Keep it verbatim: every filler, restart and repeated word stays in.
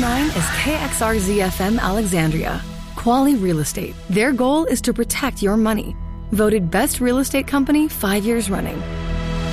nine is K X R Z F M Alexandria. Quali Real Estate. Their goal is to protect your money. Voted best real estate company five years running.